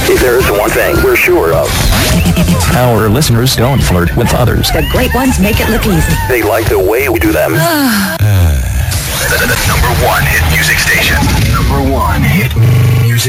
If there is one thing we're sure of, our listeners don't flirt with others. The great ones make it look easy. they like the way we do them. The number one hit music station. Number one hit